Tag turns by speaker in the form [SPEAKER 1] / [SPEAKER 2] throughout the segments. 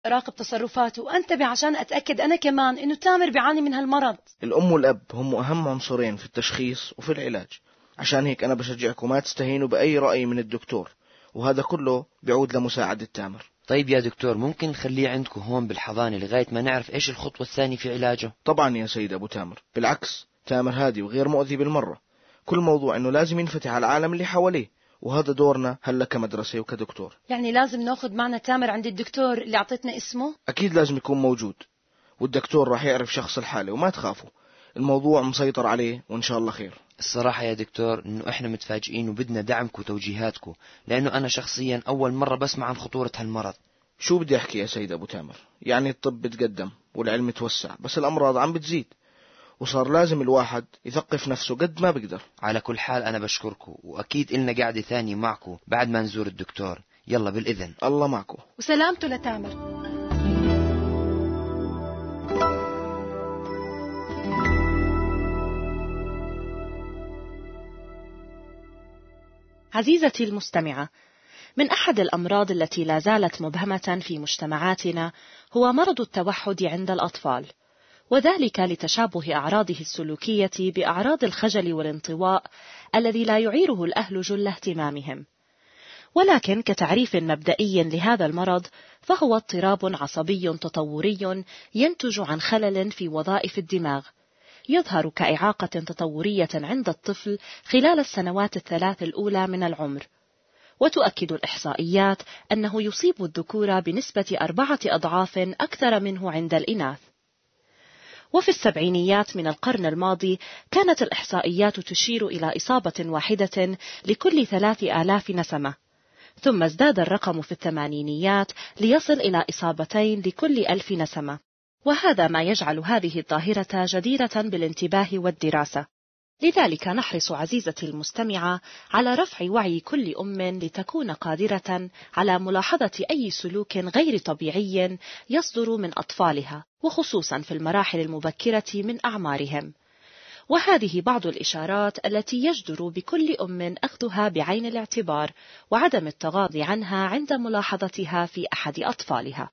[SPEAKER 1] أراقب تصرفاته وأنتبه عشان أتأكد أنا كمان إنه تامر بيعاني من هالمرض.
[SPEAKER 2] الأم والأب هم أهم عنصرين في التشخيص وفي العلاج، عشان هيك أنا بشجعكم ما تستهينوا بأي رأي من الدكتور، وهذا كله بيعود لمساعدة تامر.
[SPEAKER 3] طيب يا دكتور، ممكن نخليه عندكم هون بالحضانة لغاية ما نعرف إيش الخطوة الثانية في علاجه؟
[SPEAKER 2] طبعا يا سيد أبو تامر، بالعكس تامر هادي وغير مؤذي بالمرة. كل موضوع إنه لازم ينفتح على العالم اللي حواليه، وهذا دورنا هلا كمدرسة وكدكتور.
[SPEAKER 1] يعني لازم ناخذ معنا تامر عند الدكتور اللي أعطيتنا اسمه؟
[SPEAKER 2] أكيد لازم يكون موجود، والدكتور راح يعرف شخص الحالة، وما تخافوا الموضوع مسيطر عليه وإن شاء الله خير.
[SPEAKER 3] الصراحة يا دكتور إنه إحنا متفاجئين وبدنا دعمكم وتوجيهاتكم، لأنه أنا شخصيا أول مرة بسمع عن خطورة هالمرض.
[SPEAKER 2] شو بدي أحكي يا سيد أبو تامر، يعني الطب بتقدم والعلم توسع، بس الأمراض عم بتزيد، وصار لازم الواحد يثقف نفسه قد ما بقدر.
[SPEAKER 3] على كل حال أنا بشكركم، وأكيد إلنا قاعدة ثانية معكم بعد ما نزور الدكتور. يلا بالإذن.
[SPEAKER 2] الله معكم
[SPEAKER 1] وسلامته لتامر.
[SPEAKER 4] عزيزتي المستمعة، من أحد الأمراض التي لا زالت مبهمة في مجتمعاتنا هو مرض التوحد عند الأطفال، وذلك لتشابه أعراضه السلوكية بأعراض الخجل والانطواء الذي لا يعيره الأهل جل اهتمامهم. ولكن كتعريف مبدئي لهذا المرض فهو اضطراب عصبي تطوري ينتج عن خلل في وظائف الدماغ، يظهر كإعاقة تطورية عند الطفل خلال السنوات الثلاث الأولى من العمر. وتؤكد الإحصائيات أنه يصيب الذكور بنسبة 4 أضعاف أكثر منه عند الإناث. وفي السبعينيات من القرن الماضي كانت الإحصائيات تشير إلى إصابة واحدة لكل 3000 نسمة، ثم ازداد الرقم في الثمانينيات ليصل إلى إصابتين لكل 1000 نسمة، وهذا ما يجعل هذه الظاهرة جديرة بالانتباه والدراسة. لذلك نحرص عزيزتي المستمعة على رفع وعي كل أم لتكون قادرة على ملاحظة أي سلوك غير طبيعي يصدر من أطفالها، وخصوصا في المراحل المبكرة من أعمارهم. وهذه بعض الإشارات التي يجدر بكل أم أخذها بعين الاعتبار وعدم التغاضي عنها عند ملاحظتها في أحد أطفالها.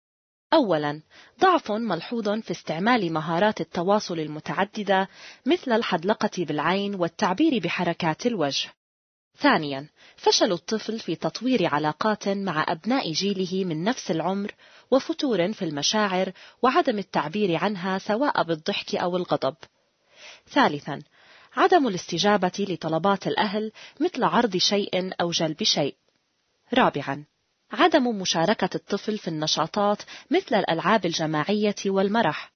[SPEAKER 4] أولا، ضعف ملحوظ في استعمال مهارات التواصل المتعددة مثل الحدلقة بالعين والتعبير بحركات الوجه. ثانيا، فشل الطفل في تطوير علاقات مع أبناء جيله من نفس العمر، وفتور في المشاعر وعدم التعبير عنها سواء بالضحك أو الغضب. ثالثا، عدم الاستجابة لطلبات الأهل مثل عرض شيء أو جلب شيء. رابعا، عدم مشاركة الطفل في النشاطات مثل الألعاب الجماعية والمرح.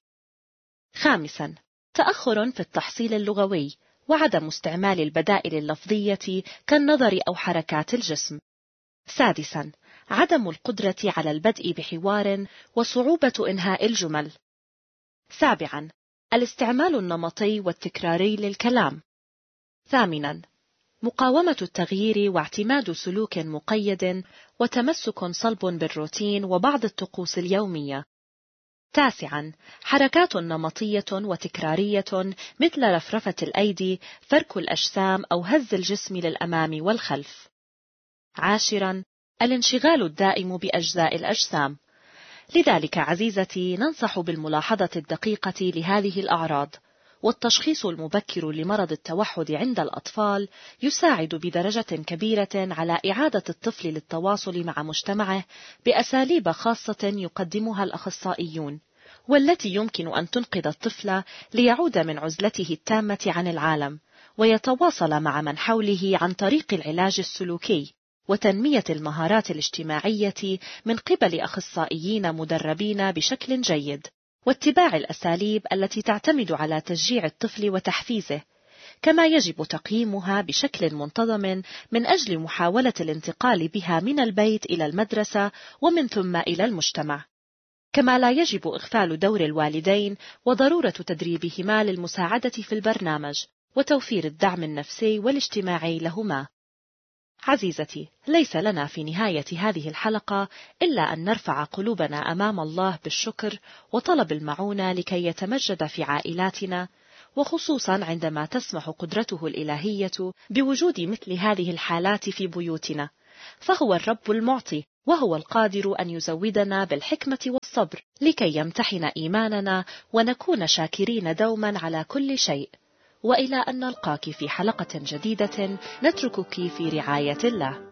[SPEAKER 4] خامسا، تأخر في التحصيل اللغوي وعدم استعمال البدائل اللفظية كالنظر أو حركات الجسم. سادسا، عدم القدرة على البدء بحوار وصعوبة إنهاء الجمل. سابعا، الاستعمال النمطي والتكراري للكلام. ثامنا، مقاومة التغيير واعتماد سلوك مقيد وتمسك صلب بالروتين وبعض الطقوس اليومية. تاسعا، حركات نمطية وتكرارية مثل رفرفة الأيدي، فرك الأجسام أو هز الجسم للأمام والخلف. عاشرا، الانشغال الدائم بأجزاء الأجسام. لذلك عزيزتي ننصح بالملاحظة الدقيقة لهذه الأعراض، والتشخيص المبكر لمرض التوحد عند الأطفال يساعد بدرجة كبيرة على إعادة الطفل للتواصل مع مجتمعه بأساليب خاصة يقدمها الأخصائيون، والتي يمكن أن تنقذ الطفل ليعود من عزلته التامة عن العالم ويتواصل مع من حوله عن طريق العلاج السلوكي وتنمية المهارات الاجتماعية من قبل أخصائيين مدربين بشكل جيد، واتباع الأساليب التي تعتمد على تشجيع الطفل وتحفيزه، كما يجب تقييمها بشكل منتظم من أجل محاولة الانتقال بها من البيت إلى المدرسة ومن ثم إلى المجتمع. كما لا يجب إغفال دور الوالدين وضرورة تدريبهما للمساعدة في البرنامج وتوفير الدعم النفسي والاجتماعي لهما. عزيزتي، ليس لنا في نهاية هذه الحلقة إلا أن نرفع قلوبنا أمام الله بالشكر وطلب المعونة لكي يتمجد في عائلاتنا، وخصوصا عندما تسمح قدرته الإلهية بوجود مثل هذه الحالات في بيوتنا، فهو الرب المعطي وهو القادر أن يزودنا بالحكمة والصبر لكي يمتحن إيماننا ونكون شاكرين دوما على كل شيء. وإلى أن نلقاك في حلقة جديدة، نتركك في رعاية الله.